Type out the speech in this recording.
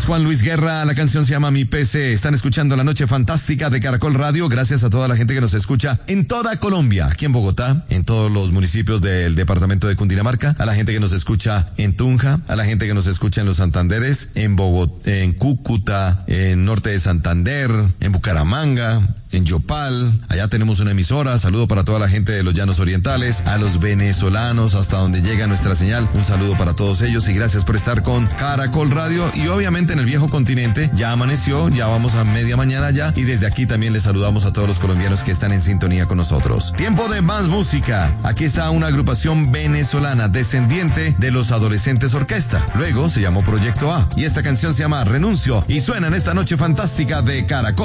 es Juan Luis Guerra, la canción se llama Mi PC. Están escuchando La Noche Fantástica de Caracol Radio. Gracias a toda la gente que nos escucha en toda Colombia, aquí en Bogotá, en todos los municipios del departamento de Cundinamarca, a la gente que nos escucha en Tunja, a la gente que nos escucha en los Santanderes, en Bogotá, en Cúcuta, en norte de Santander, en Bucaramanga, en Yopal. Allá tenemos una emisora. Saludo para toda la gente de los Llanos Orientales, a los venezolanos hasta donde llega nuestra señal. Un saludo para todos ellos y gracias por estar con Caracol Radio. Y obviamente en el viejo continente ya amaneció, ya vamos a media mañana ya, y desde aquí también les saludamos a todos los colombianos que están en sintonía con nosotros. Tiempo de más música. Aquí está una agrupación venezolana descendiente de los Adolescentes Orquesta. Luego se llamó Proyecto A y esta canción se llama Renuncio y suena en esta noche fantástica de Caracol.